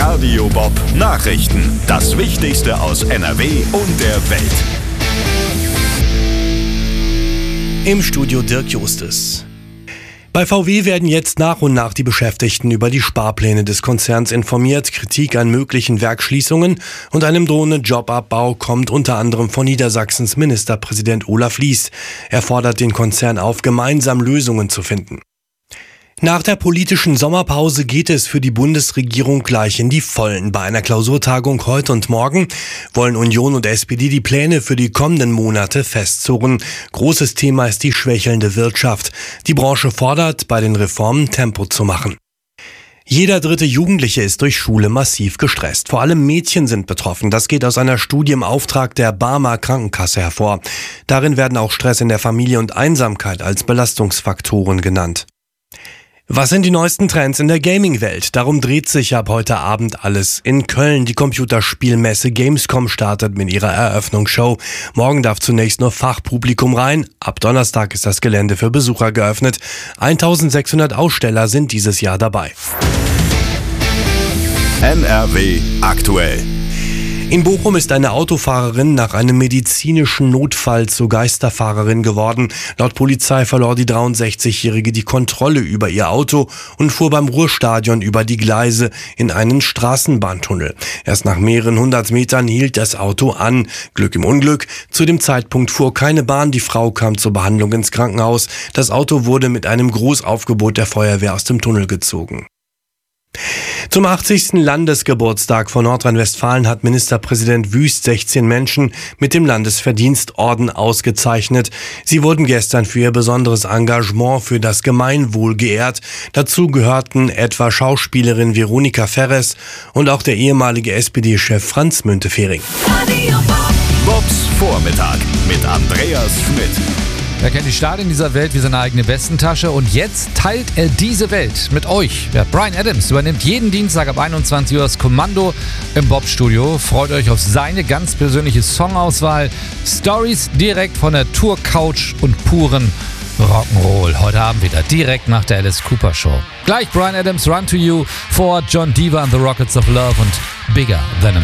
Radio Bob Nachrichten. Das Wichtigste aus NRW und der Welt. Im Studio Dirk Justus. Bei VW werden jetzt nach und nach die Beschäftigten über die Sparpläne des Konzerns informiert. Kritik an möglichen Werksschließungen und einem drohenden Jobabbau kommt unter anderem von Niedersachsens Ministerpräsident Olaf Lies. Er fordert den Konzern auf, gemeinsam Lösungen zu finden. Nach der politischen Sommerpause geht es für die Bundesregierung gleich in die Vollen. Bei einer Klausurtagung heute und morgen wollen Union und SPD die Pläne für die kommenden Monate festzurren. Großes Thema ist die schwächelnde Wirtschaft. Die Branche fordert, bei den Reformen Tempo zu machen. Jeder dritte Jugendliche ist durch Schule massiv gestresst. Vor allem Mädchen sind betroffen. Das geht aus einer Studie im Auftrag der Barmer Krankenkasse hervor. Darin werden auch Stress in der Familie und Einsamkeit als Belastungsfaktoren genannt. Was sind die neuesten Trends in der Gaming-Welt? Darum dreht sich ab heute Abend alles. In Köln die Computerspielmesse Gamescom startet mit ihrer Eröffnungsshow. Morgen darf zunächst nur Fachpublikum rein. Ab Donnerstag ist das Gelände für Besucher geöffnet. 1600 Aussteller sind dieses Jahr dabei. NRW aktuell. In Bochum ist eine Autofahrerin nach einem medizinischen Notfall zur Geisterfahrerin geworden. Laut Polizei verlor die 63-Jährige die Kontrolle über ihr Auto und fuhr beim Ruhrstadion über die Gleise in einen Straßenbahntunnel. Erst nach mehreren 100 Metern hielt das Auto an. Glück im Unglück. Zu dem Zeitpunkt fuhr keine Bahn. Die Frau kam zur Behandlung ins Krankenhaus. Das Auto wurde mit einem Großaufgebot der Feuerwehr aus dem Tunnel gezogen. Zum 80. Landesgeburtstag von Nordrhein-Westfalen hat Ministerpräsident Wüst 16 Menschen mit dem Landesverdienstorden ausgezeichnet. Sie wurden gestern für ihr besonderes Engagement für das Gemeinwohl geehrt. Dazu gehörten etwa Schauspielerin Veronika Ferres und auch der ehemalige SPD-Chef Franz Müntefering. Bobs Vormittag mit Andreas Schmidt. Er kennt die Stadien dieser Welt wie seine eigene Westentasche und jetzt teilt er diese Welt mit euch. Ja, Bryan Adams übernimmt jeden Dienstag ab 21 Uhr das Kommando im Bob-Studio. Freut euch auf seine ganz persönliche Songauswahl. Stories direkt von der Tour-Couch und puren Rock'n'Roll. Heute Abend wieder, direkt nach der Alice Cooper Show. Gleich Bryan Adams, Run to You, vor John Diva and the Rockets of Love und Bigger Than a